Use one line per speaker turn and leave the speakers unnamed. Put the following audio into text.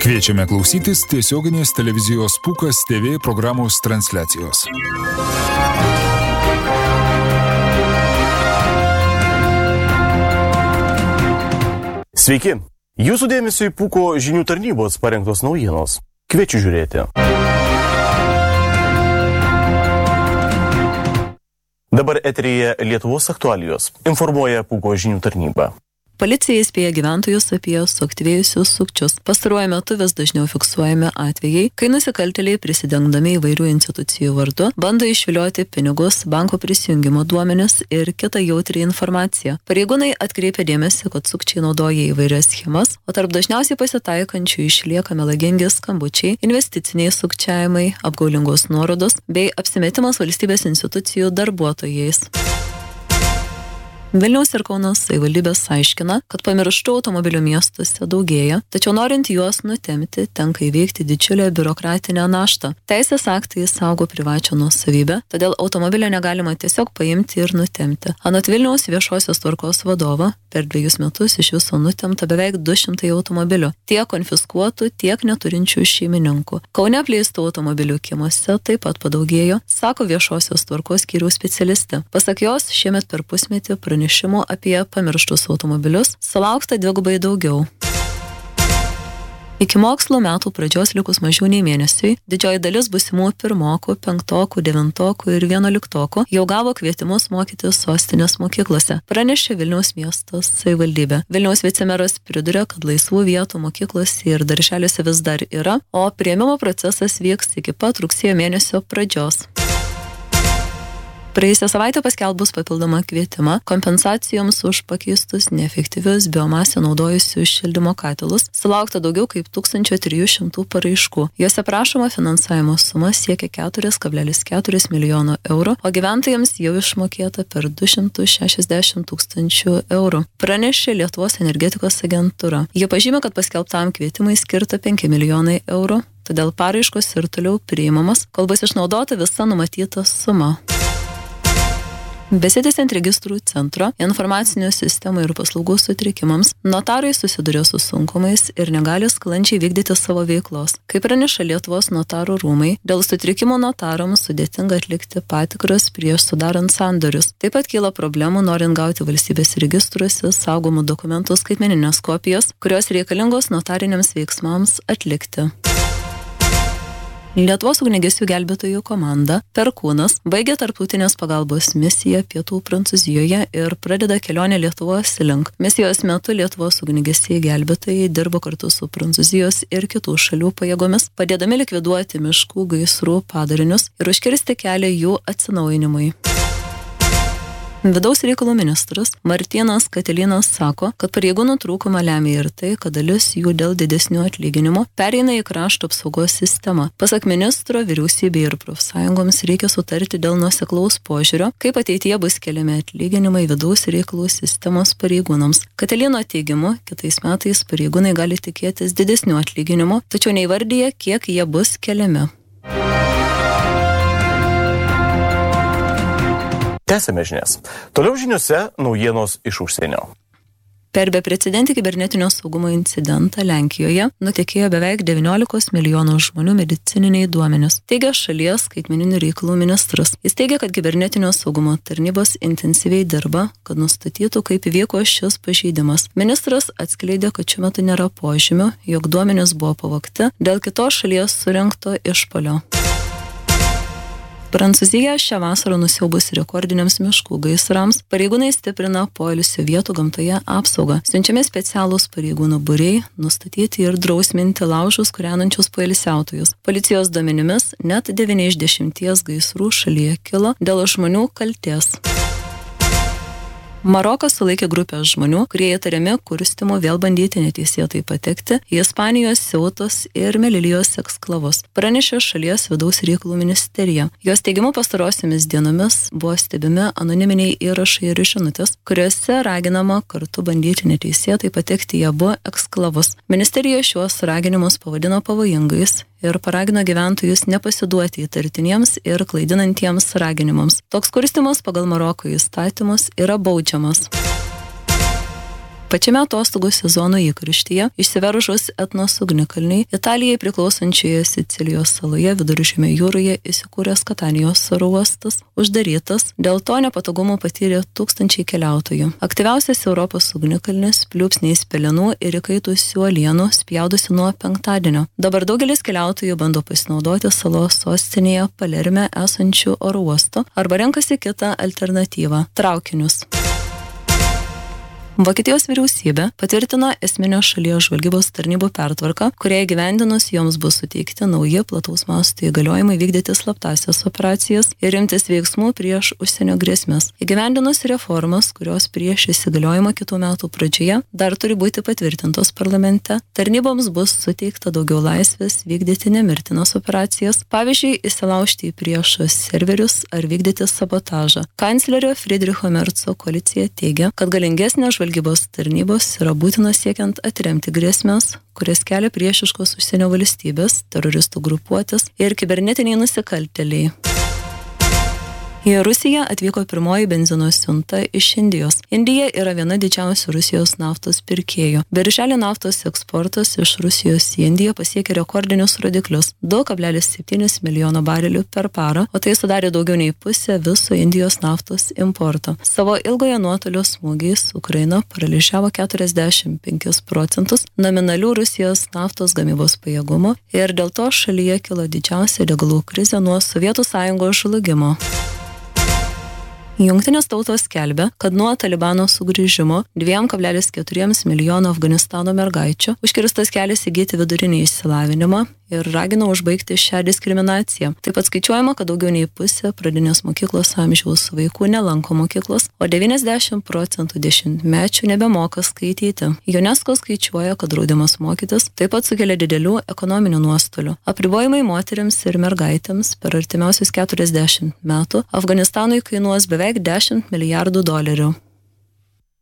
Kviečiame klausytis tiesioginės televizijos Pūkas TV programos transliacijos.
Sveiki! Jūsų dėmesio į Pūko žinių tarnybos parengtos naujienos. Kviečiu žiūrėti. Dabar eteryje Lietuvos aktualijos. Informuoja Pūko žinių tarnyba.
Policija įspėja gyventojus apie suaktyvėjusius sukčius. Pastaruoju metu vis dažniau fiksuojami atvejai, kai nusikaltėliai prisidengdami įvairių institucijų vardu bando išvilioti pinigus, banko prisijungimo duomenis ir kitą jautrią informaciją. Pareigūnai atkreipia dėmesį, kad sukčiai naudoja įvairias schemas, o tarp dažniausiai pasitaikančių išlieka melagingi skambučiai, investiciniai sukčiavimai, apgaulingos nuorodos bei apsimetimas valstybės institucijų darbuotojais. Vilniaus ir Kauno savivaldybės aiškina, kad pamirštų automobilių miestuose daugėja, tačiau norint juos nutemti, tenka įveikti didžiulę biurokratinę naštą. Teisės aktai saugo privačią nuosavybę, todėl automobilio negalima tiesiog paimti ir nutemti. Anot Vilniaus viešosios tvarkos vadovo, per 2 metus iš viso nutemta beveik 200 automobilių, tiek konfiskuotų, tiek neturinčių šeimininkų. Kaune apleistų automobilių kiemuose taip pat padaugėjo, sako viešosios tvarkos skyriaus specialistė. Pasak jos, šiemet per pusmetį pranešimų apie pamirštus automobilius sulaukta 2 daugiau. Iki mokslo metų pradžios likus mažiau nei mėnesiui, didžioji dalis būsimų pirmokų, 5-okų, 9-okų ir 11-okų jau gavo kvietimus mokytis sostinės mokyklose, pranešė Vilniaus miesto savivaldybė. Vilniaus vicemeras priduria, kad laisvų vietų mokyklose ir darželiuose vis dar yra, o priėmimo procesas vyks iki pat rugsėjo mėnesio pradžios. Praėjusią savaitę paskelbus papildomą kvietimą kompensacijoms už pakeistus neefektyvius biomasę naudojusius šildymo katilus sulaukta daugiau kaip 1300 paraiškų. Jose prašoma finansavimo suma siekia 4,4 milijono eurų, o gyventojams jau išmokėta per 260 000 eurų. Pranešė Lietuvos energetikos agentūra. Jie pažymė, kad paskelbtam kvietimui skirta 5 milijonai eurų, todėl paraiškos ir toliau priimamas, kol bus išnaudota visa numatyta suma. Besitęsiant registrų centro, informacinių sistemų ir paslaugų sutrikimams, notarai susiduria su sunkumais ir negali sklandžiai vykdyti savo veiklos. Kaip praneša Lietuvos notarų rūmai, dėl sutrikimo notarams sudėtinga atlikti patikras prieš sudarant sandorius. Taip pat kyla problemų norint gauti valstybės registruose saugomų dokumentų skaitmeninės kopijas, kurios reikalingos notariniams veiksmams atlikti. Lietuvos ugniagesių gelbėtojų komanda Perkūnas baigė tarptautinės pagalbos misiją pietų Prancūzijoje ir pradeda kelionę Lietuvos link. Misijos metu Lietuvos ugniagesiai gelbėtojai dirbo kartu su Prancūzijos ir kitų šalių pajėgomis, padėdami likviduoti miškų gaisrų padarinius ir užkirsti kelią jų atsinaujinimui. Vidaus reikalų ministras Martynas Katilinas sako, kad pareigūnų trūkumą lemia ir tai, kad dalis jų dėl didesnių atlyginimų pereina į krašto apsaugos sistemą. Pasak ministro, vyriausybei ir profsąjungoms reikia sutarti dėl nuoseklaus požiūrio, kaip ateityje bus keliami atlyginimai vidaus reikalų sistemos pareigūnams. Katilino teigimu, kitais metais pareigūnai gali tikėtis didesnių atlyginimų, tačiau neįvardyja, kiek jie bus keliami.
Tęsime žinias. Toliau žiniuose naujienos iš užsienio.
Per beprecedentį kibernetinio saugumo incidentą Lenkijoje nutekėjo beveik 19 milijonų žmonių medicininiai duomenys, teigia šalies skaitmeninių reikalų ministras. Jis teigia, kad kibernetinio saugumo tarnybos intensyviai dirba, kad nustatytų, kaip įvyko šis pažeidimas. Ministras atskleidė, kad šiuo metu nėra požymių, jog duomenys buvo pavogti dėl kitos šalies surengto išpuolio. Prancūzija šią vasarą nusiaubus rekordiniams miškų gaisrams, pareigūnai stiprina poilsio vietų gamtoje apsaugą. Siunčiami specialūs pareigūnų būriai, nustatyti ir drausminti laužus kūrenančius poilsiautojus. Policijos duomenimis net 9 iš 10 gaisrų šalyje kilo dėl žmonių kaltės. Marokas sulaikė grupę žmonių, kurie įtariami kurstymu vėl bandyti neteisėtai patekti į Ispanijos Ceutos ir Melilijos eksklavus, pranešė šalies vidaus reikalų ministerija. Jos teigimu pastarosiomis dienomis buvo stebimi anoniminiai įrašai ir žinutės, kuriuose raginama kartu bandyti neteisėtai patekti į abu eksklavus. Ministerija šiuos raginimus pavadino pavojingais ir paragino gyventojus nepasiduoti įtartiniems ir klaidinantiems raginimams. Toks kurstymas pagal Maroko įstatymus yra baudžiamas. Pačiame atostogų sezono įkarštyje, išsiveržus etnos ugnikalniai, Italijai priklausančioje Sicilijos saloje Viduržemio jūroje įsikūręs Katanijos oro uostas uždarytas, dėl to nepatogumų patyrė tūkstančiai keliautojų. Aktyviausias Europos ugnikalnis pliūpsniais pelenų ir įkaitusių uolienų spjaudosi nuo penktadienio. Dabar daugelis keliautojų bando pasinaudoti salos sostinėje Palerme esančių oro uosto arba renkasi kitą alternatyvą – traukinius. Vokietijos vyriausybė patvirtino esminę šalies žvalgybos tarnybų pertvarką, kurie įgyvendinus joms bus suteikti nauji plataus masto įgaliojimai vykdyti slaptąsias operacijas ir imtis veiksmų prieš užsienio grėsmes. Įgyvendinus reformas, kurios prieš įsigaliojimą kitų metų pradžioje dar turi būti patvirtintos parlamente, tarnyboms bus suteikta daugiau laisvės vykdyti nemirtinas operacijas, pavyzdžiui, įsilaužti į priešo serverius ar vykdyti sabotažą. Kanclerio Friedricho Merco koalicija teigia, kad galingesnė žvalgybos tarnybos yra būtina siekiant atremti grėsmes, kurias kelia priešiškos užsienio valstybės, teroristų grupuotės ir kibernetiniai nusikaltėliai. Į Rusiją atvyko pirmoji benzino siunta iš Indijos. Indija yra viena didžiausių Rusijos naftos pirkėjų. Birželį naftos eksportas iš Rusijos į Indiją pasiekė rekordinius rodiklius – 2,7 milijono barelių per parą, o tai sudarė daugiau nei pusę viso Indijos naftos importo. Savo ilgojo nuotolio smūgiais Ukraina paralyžiavo 45% nominalių Rusijos naftos gamybos pajėgumo ir dėl to šalyje kilo didžiausia degalų krizė nuo Sovietų Sąjungos žlugimo. Jungtinės tautos skelbia, kad nuo Talibano sugrįžimo 2,4 milijono Afganistano mergaičių užkirstas kelias įgyti vidurinį išsilavinimą ir ragina užbaigti šią diskriminaciją. Taip pat skaičiuojama, kad daugiau nei pusė pradinės mokyklos amžiaus vaikų nelanko mokyklos, o 90% dešimtmečių nebemoka skaityti. UNESCO skaičiuoja, kad draudimas mokytis taip pat sukelia didelių ekonominių nuostolių. Apribojimai moterims ir mergaitėms per artimiausius 40 metų Afganistanui kainuos beveik $10 milijardų.